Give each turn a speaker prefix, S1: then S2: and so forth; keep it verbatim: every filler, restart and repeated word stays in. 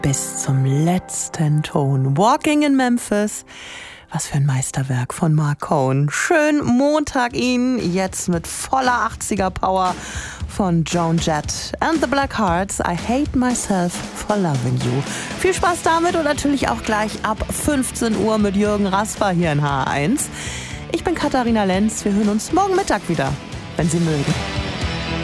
S1: bis zum letzten Ton. Walking in Memphis. Was für ein Meisterwerk von Marc Cohn. Schönen Montag Ihnen, jetzt mit voller achtziger-Power von Joan Jett and the Black Hearts. I hate myself for loving you. Viel Spaß damit und natürlich auch gleich ab fünfzehn Uhr mit Jürgen Rasper hier in H eins. Ich bin Katharina Lenz. Wir hören uns morgen Mittag wieder, wenn Sie mögen.